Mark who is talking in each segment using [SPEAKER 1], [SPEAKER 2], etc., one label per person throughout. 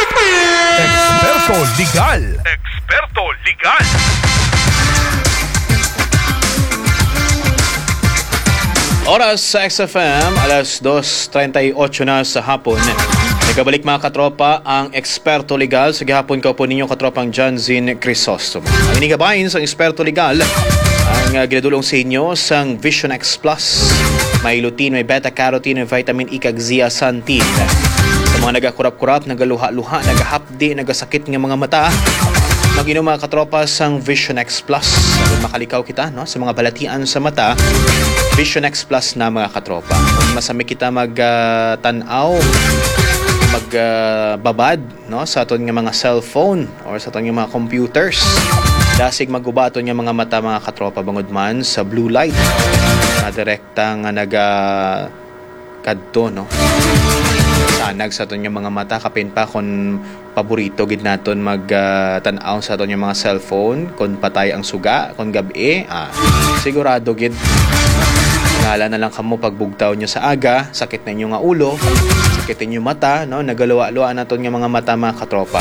[SPEAKER 1] Eksperto Legal. Eksperto Legal.
[SPEAKER 2] Oras sa XFM, alas 2:38 na sa hapon. Nagabalik mga katropa ang Eksperto Legal. Sa gihapon ka po ninyo katropang John Zin Crisostomo. Ang inigabahin sa Eksperto Legal, ang ginadulong sa inyo sang Vision X Plus. May lutein, may beta-carotene, may vitamin E kag zeaxanthin. Sa mga nagakurap-kurap, nagaluha-luha, nagahapdi, nagasakit ng mga mata, mag-inom mga katropa sang Vision X Plus. Kung makalikaw kita no, sa mga balatian sa mata, Vision X Plus na mga katropa. Kung masami kita mag-tanaw, magbabad no, sa aton nga mga cellphone or sa aton nga mga computers, dasig magubaton nga mga mata mga katropa bangod man sa blue light na direkta nga kadto no, sanag sa aton nga mga mata. Kapin pa kung paborito gid naton mag-tanaw sa aton nga mga cellphone kung patay ang suga, kung gabi sigurado gid ngala na lang kamo pagbugtaw nyo sa aga, sakit na inyo nga ulo, sakit inyo mata, no? Nagaluwa-luwa naton nga mga mata mga katropa.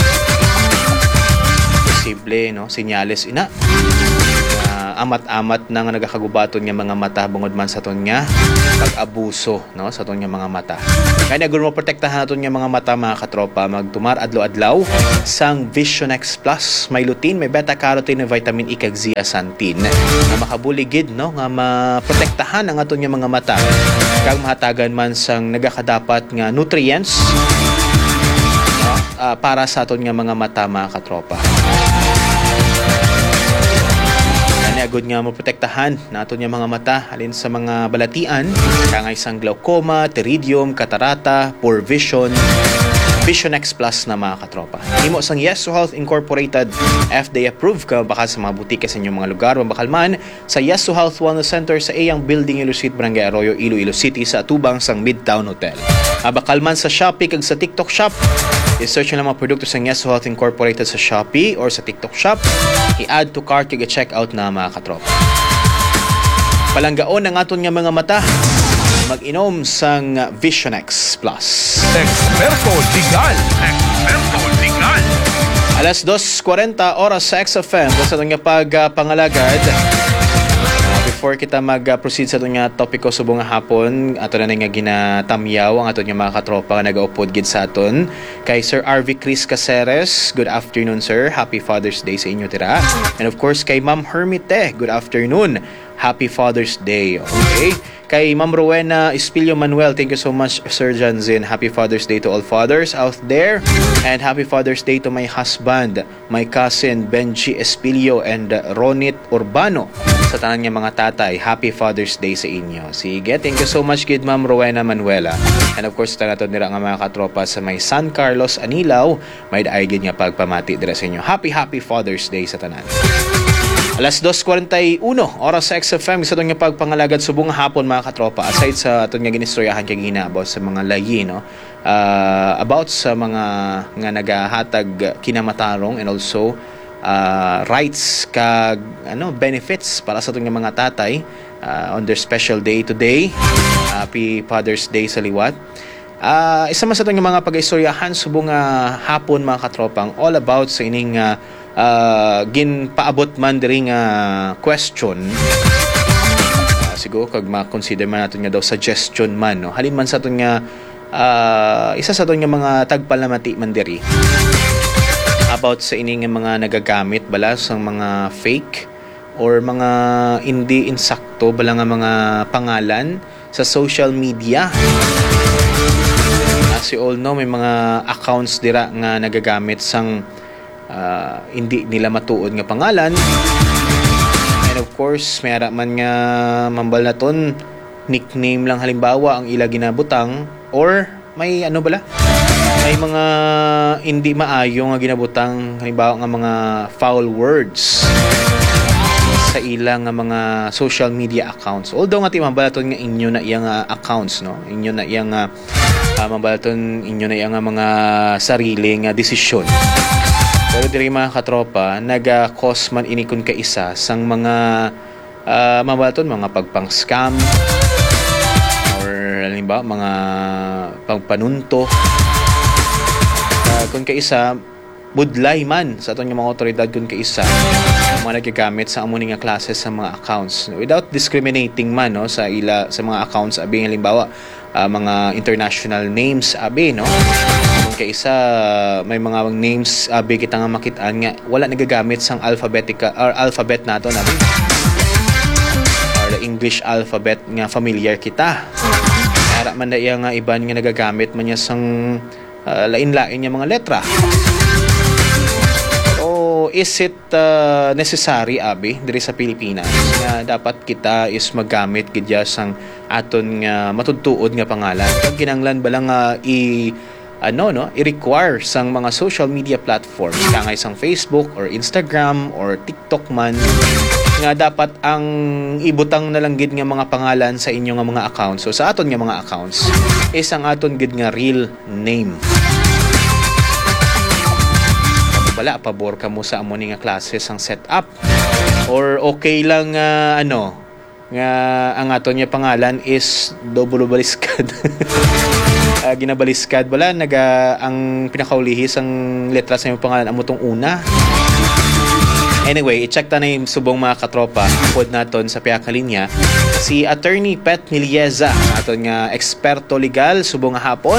[SPEAKER 2] Posible, no? Sinyales ina. Amat-amat na nga nagakagubaton nga mga mata bungod man sa ton nga pag-abuso, no? Sa ton nga mga mata. Kaya gusto mo protektahan naton nga mga mata mga katropa, magtumar adlaw-adlaw sang Vision X Plus. May lutein, may beta-carotene, may vitamin E kag zeaxanthin na makabuligid no nga maprotektahan ang aton nga mga mata kag mahatagan man sang nagakadapat nga nutrients no? Para sa aton nga mga mata mga katropa. Agud nga maprotektahan naton nga mga mata alin sa mga balatian kangay sang glaucoma, pterygium, catarata, poor vision. Vision X Plus na mga katropa. Himo sang Yes to Health Incorporated, FDA approved ka baka sa mga butika sa inyong mga lugar o bakal man sa Yes to Health Wellness Center sa Eyang Building, Iloilo, Barangay Arroyo, Iloilo City sa atubang sang Midtown Hotel. Bakal man sa Shopee kag sa TikTok Shop, i-search nyo lang mga produkto sa Yes to Health Incorporated sa Shopee or sa TikTok Shop, i-add to cart kag i-check out na mga katropa. Palanggaon ang aton nga mga mata, mag-inom sang Vision X Plus.
[SPEAKER 1] Eksperto Legal. Eksperto Legal.
[SPEAKER 2] Alas 2:40 oras sa XFM sa itong nga pagpangalagad. Before kita mag-proceed sa itong nga topiko subong nga hapon, ato na nga ginatamyaw ang aton nga mga katropa nga nag-upod gid sa aton kay Sir RV Chris Caceres. Good afternoon sir, happy Father's Day sa inyo tira. And of course kay Ma'am Hermite, good afternoon, happy Father's Day. Okay, kay Ma'am Rowena Espilio Manuel, thank you so much Sir Janzin, happy Father's Day to all fathers out there, and happy Father's Day to my husband, my cousin Benji Espilio and Ronit Urbano. Sa tanan nga mga tatay, happy Father's Day sa inyo. Sige, thank you so much kid Ma'am Rowena Manuela. And of course tanaton nila nga mga katropa sa may San Carlos Anilaw, may daigid nga pagpamati dira sa inyo. Happy Father's Day sa tanan. Alas 2:41 oras sa XFM sa itong nga pagpangalagad subong hapon mga katropa. Aside sa itong nga ginistoryahan kay gina about sa mga layi no, about sa mga nga nagahatag kinamatarong and also rights kag benefits para sa itong nga mga tatay on their special day today. Happy Father's Day sa liwat. Isa man sa itong nga mga pag-istoryahan subong hapon mga katropang all about sa ining ginpaabot man diri nga question. Siguro kag ma-consider man natin nga daw suggestion man no, halin man sa aton nga isa sa aton nga mga tagpalamati man diri about sa ining mga nagagamit bala sa mga fake or mga hindi insakto bala nga mga pangalan sa social media. As you all know, may mga accounts dira nga nagagamit sang hindi nila matuod nga pangalan, and of course may ara man nga mambal naton nickname lang halimbawa ang ila ginabutang, or may may mga hindi maayo nga ginabutang halimbawa nga mga foul words sa ilang nga mga social media accounts. Although nga mambalaton nga inyo na iyang accounts no, inyo na iyang mambalaton inyo na iyang mga sarili nga desisyon. Pero diri mga katropa, naga-cause man inikon ka isa sang mga mabalaton mga pagpang-scam or halimbawa mga pagpanunto kung kaisa budlay man sa atong mga otoridad kung kaisa ang mga nagagamit sa amo nga klase sa mga accounts without discriminating man no sa mga accounts abi halimbawa mga international names abi no kung kaisa may mga names abi kita nga makitaan nga wala nagagamit sang alphabet nato abi or the English alphabet nga familiar kita para man na iya nga iban nga nagagamit man niya sang lain-lain nga mga letra. Is it necessary abi diri sa Pilipinas nga dapat kita is magamit gidya sang aton nga matudtuod nga pangalan kag kinahanglan ba lang i-require sang mga social media platforms kangay sang Facebook or Instagram or TikTok man nga dapat ang ibutang na lang gid nga mga pangalan sa inyo nga mga accounts so sa aton nga mga accounts is ang aton gid nga real name. Wala pabor ka mo sa amo nga klase sang setup or okay lang nga ang aton nga pangalan is double baliskad ginabaliskad wala ang pinakaulihi sang letra sa imong pangalan amo tong una. Anyway, i-check ta na yung subong mga katropa pod naton sa piyakalinya si Attorney Pet Milieza aton nga eksperto legal subong nga hapon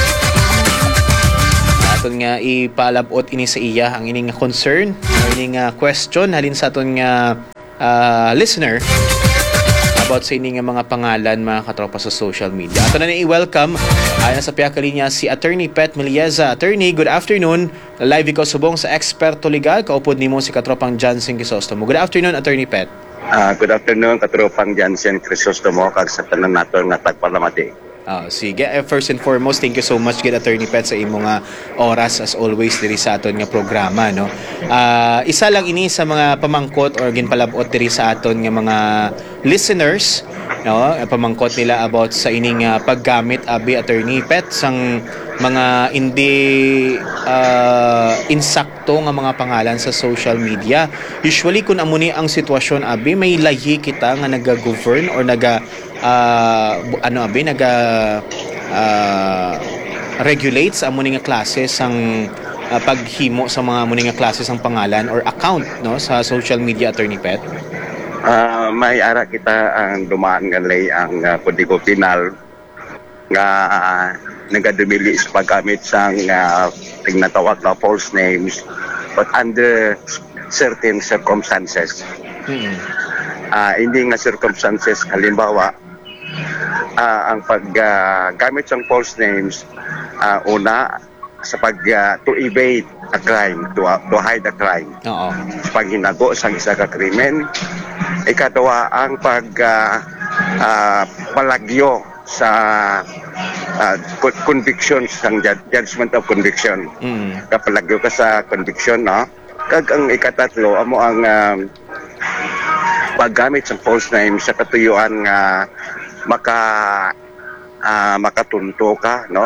[SPEAKER 2] aton nga ipalabot ini sa iya ang ining concern ining question halin sa aton nga listener about sa ining mga pangalan mga katropa sa social media. Ato na i-welcome ayon sa piyakalinya si Attorney Pet Milieza. Attorney, good afternoon. Live ikaw subong sa eksperto legal kaupod nimo si katropang Jansen Crisostomo. Good afternoon, Attorney Pet.
[SPEAKER 3] Good afternoon, katropang Jansen Crisostomo kag sa tanan nato nga tagparlamante.
[SPEAKER 2] Sige. First and foremost, thank you so much gid Attorney Pet sa imong oras as always diri sa aton nga programa no. Isa lang ini sa mga pamangkot or ginpalabot diri sa aton nga mga listeners no, pamangkot nila about sa ining paggamit abi Attorney Pet sang mga hindi insakto nga mga pangalan sa social media. Usually kun amo ni ang sitwasyon abi may lahi kita nga naga-govern or regulate sa amo nga klase sang paghimo sa mga amo nga klase sang pangalan or account no sa social media Attorney Pet.
[SPEAKER 3] May ara kita ang dumaan nga lay ang Kodigo Penal nga nagadumili sa paggamit sang tinatawag na false names but under certain circumstances. Hindi nga circumstances halimbawa ang paggamit ng false names una sa to evade a crime, to hide a crime.
[SPEAKER 2] Oo.
[SPEAKER 3] Sa paghinago sa isa ka krimen. Ikatawa ang palagyo sa conviction sang judgment of conviction. Kapalagyo ka sa conviction no. Kag ang ikatatlo amo ang paggamit sa false names sa katuyuan nga makatunto ka no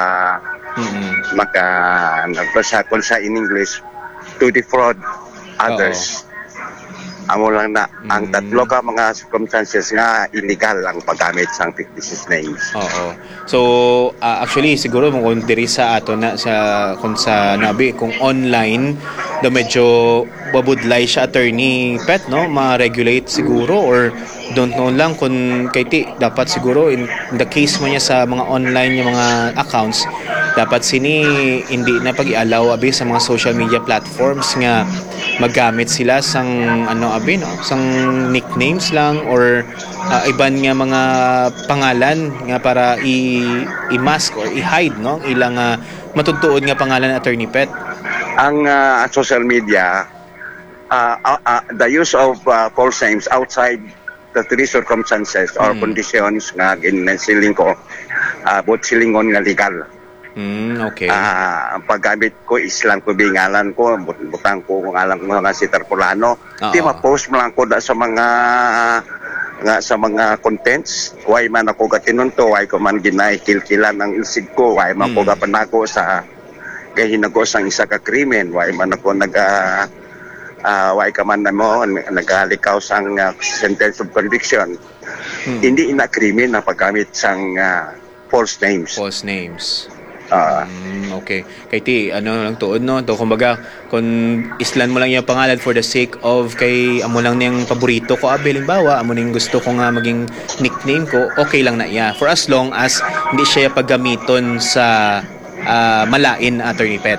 [SPEAKER 3] sa in English to defraud others. Amo lang na ang tatlo ka mga circumstances nga illegal ang paggamit sang fictitious names.
[SPEAKER 2] Oo. So actually siguro mo kung diri sa ato na kung online do medyo babudlay siya Attorney Pet no ma-regulate siguro or don't know lang kung dapat siguro in the case mo niya sa mga online yung mga accounts dapat hindi na pag-i-allow abi sa mga social media platforms nga magamit sila sang sang nicknames lang or iban nga mga pangalan nga para i-mask or i-hide no ilang matudtuod nga pangalan Attorney Pet.
[SPEAKER 3] Ang social media the use of false names outside the three circumstances or conditions nga ginasiling ko both silingon nga legal.
[SPEAKER 2] Okay.
[SPEAKER 3] Ang paggamit ko islang ko bingalan ko butang ko ngalan ko nga si Tarpulano. Di ma-post mo lang ko sa mga contents. Why man ako gatinunto, why ko man ginahikilkilan ang isig ko, why man ko gapanako sa kahinago sang isa ka krimen, why man ako why ka man mo nagalikaw sang sentence of conviction. Hindi ina krimen na paggamit sang false names.
[SPEAKER 2] False names. Okay. Kay ti, ano lang tuod no? To kumbaga, kung islan mo lang yung pangalan for the sake of kay amo lang niyang paborito ko, halimbawa, amo ning gusto ko nga maging nickname ko, okay lang na iya. For as long as hindi siya paggamiton sa malain Attorney Pet.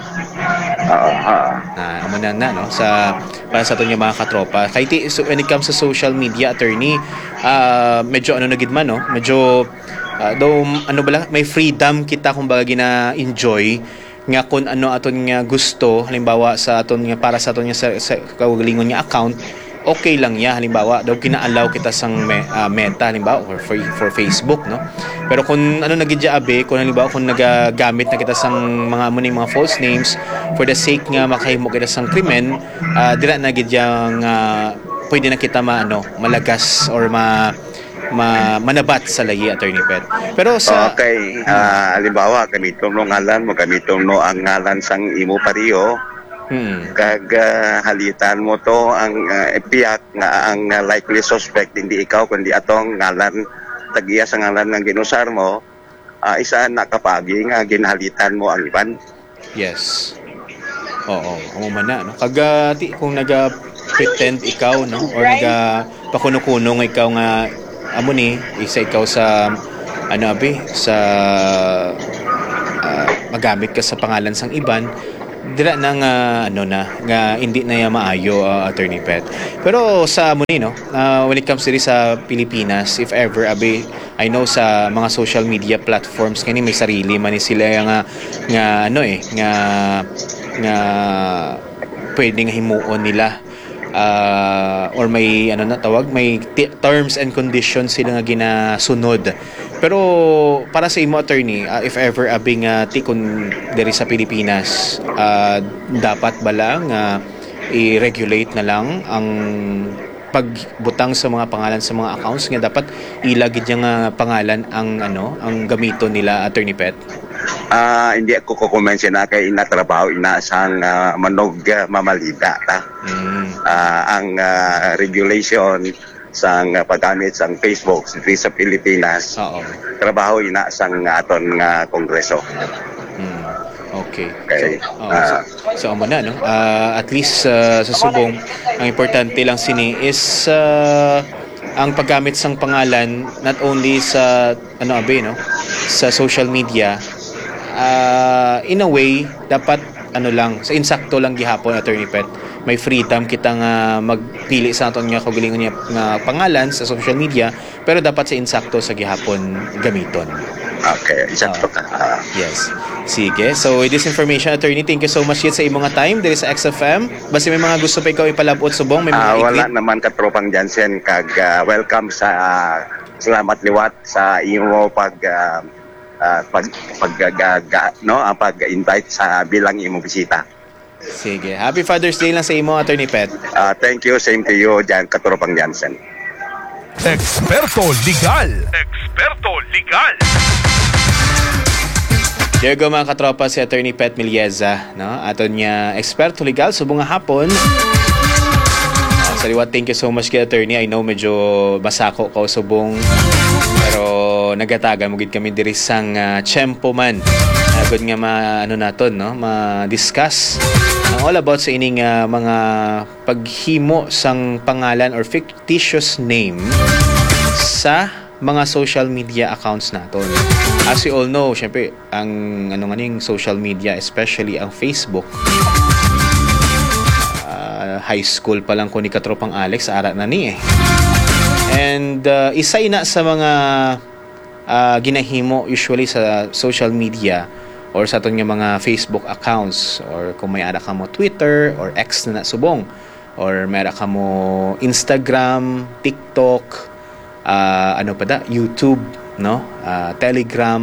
[SPEAKER 2] Amo na no sa para sa aton yung mga katropa. Kay ti, so when it comes sa social media, attorney, medyo ano na gid man no, medyo though ano bala, may freedom kita kumbaga gina-enjoy nga kung ano aton nga gusto, halimbawa sa aton nga para sa aton nga sa kaugalingon nga account, okay lang ya, halimbawa daw kina-allow kita sang meta halimbawa or for Facebook no. Pero kung ano nagidya abe, kung halimbawa kung nagagamit na kita sang mga mga false names for the sake nga makahimo kita sang krimen, dira na gidya nga pwede na kita malagas or manabat sa layi, Attorney Pet. Pero sa
[SPEAKER 3] okay, halimbawa gamiton no ngalan mo, gamiton no ang ngalan sang imo pariyo. Kag halitan mo to ang piyak nga ang likely suspect hindi ikaw kundi atong ngalan tagiya sa ngalan ng ginusar mo, isa nakapagi nga ginhalitan mo ang iban.
[SPEAKER 2] Yes. Oo, amo man na no. Kag kung pretend ikaw no or pakuno-kuno nga ikaw nga amo ni isa ikaw sa sa magamit ka sa pangalan sang iban, dira na nga hindi na maayo, Attorney Pet. Pero sa muni no, when it comes to sa Pilipinas, if ever I know sa mga social media platforms kani may sarili man sila nga pwedeng himuon nila or may may terms and conditions sila nga ginasunod. Pero para sa imo, attorney, if ever tikon diri sa Pilipinas, dapat ba lang i-regulate na lang ang pagbutang sa mga pangalan sa mga accounts nga dapat ilagid yung pangalan ang gamito nila, Attorney Pet?
[SPEAKER 3] Hindi ako kukumensi na kay inatrabaho inaasang manog mamalida ta. Ang regulation sang paggamit sang Facebook sa Pilipinas. Trabaho inaasang aton nga kongreso.
[SPEAKER 2] Okay. So amo na no. At least sa subong ang importante lang sini is ang paggamit sang pangalan not only sa sa social media, in a way dapat sa insakto lang gihapon, Attorney Pet. May freedom kita nga magpili sa aton nga kaugalingon nga pangalan sa social media, pero dapat sa insakto sa gihapon gamiton.
[SPEAKER 3] Okay, insakto ka.
[SPEAKER 2] Yes. Sige. So with this information, Attorney, thank you so much sa imong time diri sa XFM. Basta may mga gusto pa ikaw ipalabot subong, may mga
[SPEAKER 3] wala naman katropang Jansen kag welcome sa salamat liwat sa imo pag-invite sa bilang imo bisita.
[SPEAKER 2] Sige. Happy Father's Day lang sa imo, Attorney Pet.
[SPEAKER 3] Thank you. Same to you, katropang Jansen.
[SPEAKER 1] Eksperto Legal. Eksperto Legal.
[SPEAKER 2] There go mga katropa, si Attorney Pet Milieza, no? Aton niya eksperto legal subong nga hapon. Saliwat, thank you so much kay Attorney. I know medyo masako ka subong, pero nagatagan mo gid kami diri sang tiyempo man. Agad nga ma-discuss all about sa ining mga paghimo sang pangalan or fictitious name sa mga social media accounts naton. As we all know, syempre, ang social media, especially ang Facebook, high school pa lang ko ni katropang Alex, ara na ni eh. And isa ina sa mga ginahimo usually sa social media or sa aton nga mga Facebook accounts, or kung may ara ka mo Twitter or X na subong, or may ara ka mo Instagram, TikTok, YouTube, no? Telegram,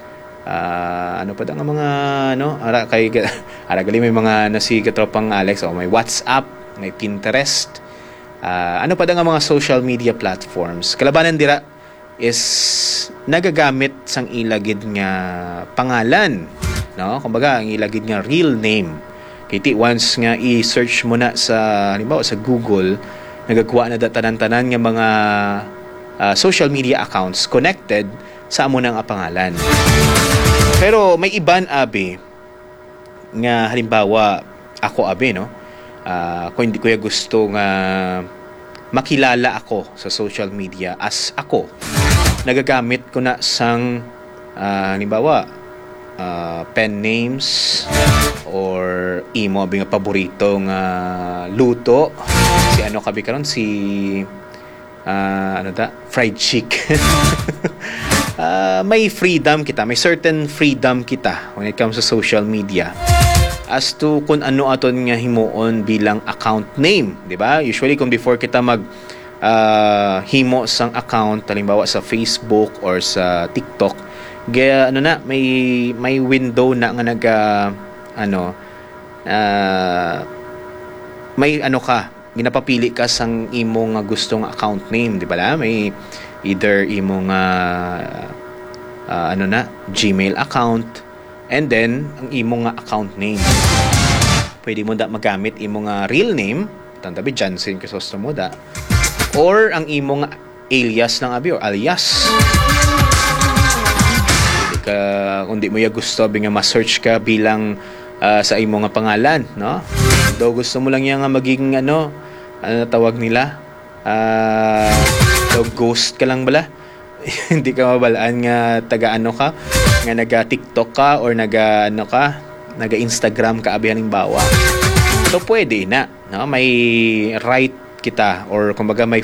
[SPEAKER 2] nga mga ara gali may mga si katropang Alex, may WhatsApp, may Pinterest, nga mga social media platforms. Kalabanan dira is nagagamit sang ilagid nga pangalan, no? Kumbaga ang ilagid nga real name. Kiti once nga i-search mo na sa halimbawa sa Google, nagagawa na tanan-tanan nga mga social media accounts connected sa amo nang pangalan. Pero may iban abi nga halimbawa ako abi no. Kung hindi ko ya gusto nga makilala ako sa social media as ako, nagagamit ko na sang halimbawa pen names or imo abi nga paborito nga luto si ano kabi karon si fried chicken. May freedom kita, may certain freedom kita when it comes to social media as to kung ano aton nga himuon bilang account name, di ba? Usually kung before kita mag himo sang account halimbawa sa Facebook or sa TikTok, gaya may window na nga may ginapapili ka sang imong gustong account name, di ba la? May either imong Gmail account and then ang imong account name. Pwede mo magamit imong real name, tantabi Jansen Crisostomo or ang imong alias ng abi or alias. Kung di mo ya gusto nga ma-search ka bilang sa imong pangalan, no? Daw gusto mo lang nga maging ano tawag nila? Ghost ka lang bala. Hindi ka mabalaan nga taga-ano ka, nga naga-TikTok ka or naga-Instagram ka abi halimbawa. So pwede na, no? May right kita or kumbaga may